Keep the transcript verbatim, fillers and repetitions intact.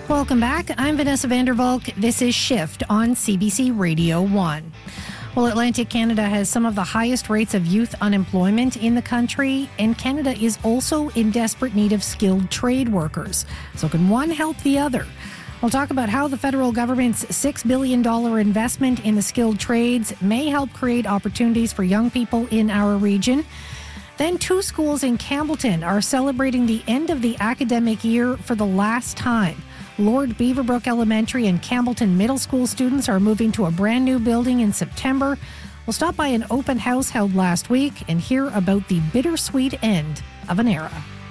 Welcome back. I'm Vanessa Vandervalk. This is Shift on C B C Radio one. Well, Atlantic Canada has some of the highest rates of youth unemployment in the country, and Canada is also in desperate need of skilled trade workers. So can one help the other? We'll talk about how the federal government's six billion dollars investment in the skilled trades may help create opportunities for young people in our region. Then two schools in Campbellton are celebrating the end of the academic year for the last time. Lord Beaverbrook Elementary and Campbellton Middle School students are moving to a brand new building in September. We'll stop by an open house held last week and hear about the bittersweet end of an era.